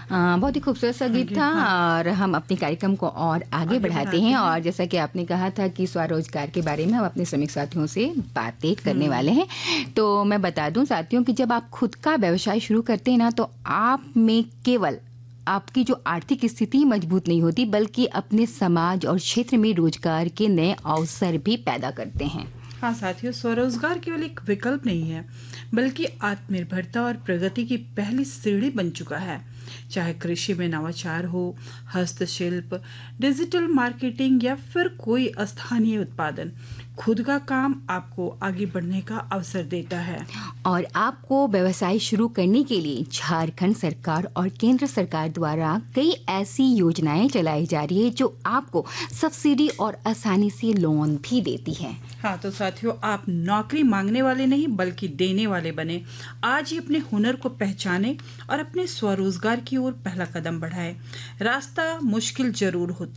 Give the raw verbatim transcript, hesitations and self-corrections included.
अ, बहुत ही खूबसूरत सा गीत था और हम अपने कार्यक्रम को और आगे, आगे बढ़ाते हैं और जैसा कि आपने कहा था कि स्वरोजगार के बारे में हम अपने श्रमिक साथियों से बातें करने वाले हैं। तो मैं बता दूं साथियों कि जब आप खुद का व्यवसाय शुरू करते हैं ना, तो आप में केवल आपकी जो आर्थिक स्थिति मजबूत नहीं होती, बल्कि अपने समाज और क्षेत्र में रोजगार के नए अवसर भी पैदा करते हैं। हाँ साथियों, स्वरोजगार केवल एक विकल्प नहीं है, बल्कि आत्मनिर्भरता और प्रगति की पहली सीढ़ी बन चुका है। चाहे कृषि में नवाचार हो, हस्तशिल्प, डिजिटल मार्केटिंग या फिर कोई स्थानीय उत्पादन, खुद का काम आपको आगे बढ़ने का अवसर देता है। और आपको व्यवसाय शुरू करने के लिए झारखंड सरकार और केंद्र सरकार द्वारा कई ऐसी योजनाएं चलाई जा रही है जो आपको सब्सिडी और आसानी से लोन भी देती है। हाँ तो साथियों, आप नौकरी मांगने वाले नहीं बल्कि देने वाले बने। आज ही अपने हुनर को पहचाने और अपने स्वरोजगार की ओर पहला कदम बढ़ाएं। रास्ता मुश्किल जरूर होता